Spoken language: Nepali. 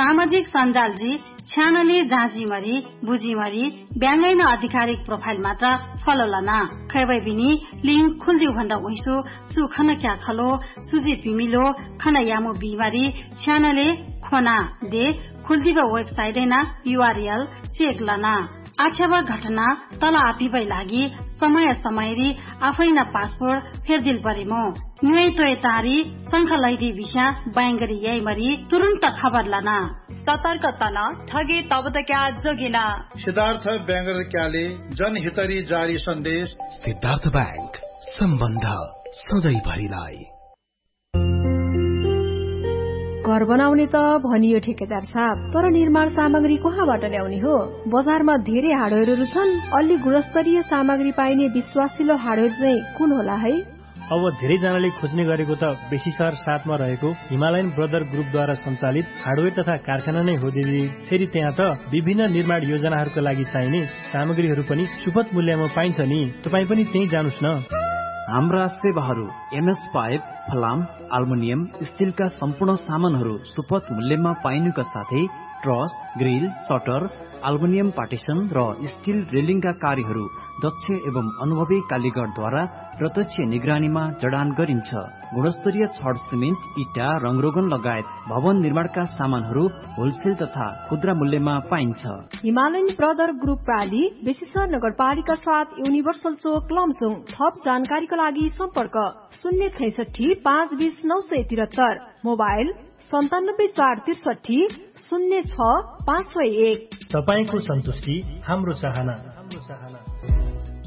सामाजिक सञ्जालजी छ्यानले जाँजीमरी बुझीमरी ब्याङ्गैन आधिकारिक प्रोफाइल मात्र फलोलन खैबै बिनी लिंक खुल्दिउ भन्दा उइसु सुखन क्या खलो सुजित बिमिलो खन यामु बिमारी छ्यानले खोना दे खुल्दिब वेबसाइट ना URL चेक लना आछ्यावा घटना तल आपिबै लागि समय समयरी आफैन पासपोर्ट फेरदिल परेमो न्युए तोय तारी संख लैदी विषय बैंगरी यैमरी तुरन्त खबर लना सतर्कता न ठगी तबदक्या जोगिना सिद्धार्थ ब्याङ्गर क्याले जनहितरी जारी सन्देश सिद्धार्थ बैंक सम्बन्ध सधैँभरिलाई। घर बनाउने त भनियो ठेकेदार साहब, तर निर्माण सामग्री कहाँबाट ल्याउने हो? बजारमा धेरै हार्डवेयरहरू छन्, अलि गुणस्तरीय सामग्री पाइने विश्वासिलो हार्डवेयर चाहिँ कुन होला है? अब धेरैजनाले खोज्ने गरेको त बेसी शहर 7 मा रहेको हिमालयन ब्रदर ग्रुपद्वारा सञ्चालित हार्डवेयर तथा कारखाना नै हो दिदी। फेरि त्यहाँ त विभिन्न निर्माण योजनाहरूका लागि चाहिने सामग्रीहरू पनि सुपथ मूल्यमा पाइन्छ नि। तपाई पनि त्यही जानुस् न। हाम्रा सेवाहरू MS पाइप, फलाम, अल्मुनियम, स्टिलका सम्पूर्ण सामानहरू सुपथ मूल्यमा पाइनुका साथै truss, grill, shutter, aluminium partition र स्टिल रेलिङका कार्यहरू दक्ष एवं अनुभवी कालीगरद्वारा प्रत्यक्ष निगरानीमा जडान गरिन्छ। गुणस्तरीय छड, सिमेन्ट, इटा, रङरोगन लगायत भवन निर्माणका सामानहरू होलसेल तथा खुद्रा मूल्यमा पाइन्छ। हिमालयन ब्रदर ग्रुप प्राली, बेसीसर नगरपालिका 7, युनिभर्सल चोक, लमसुङ। थप जानकारीका लागि सम्पर्क 066 520 973, मोबाइल 97 463 06 501। तपाईको सन्तुष्टि हाम्रो चाहना।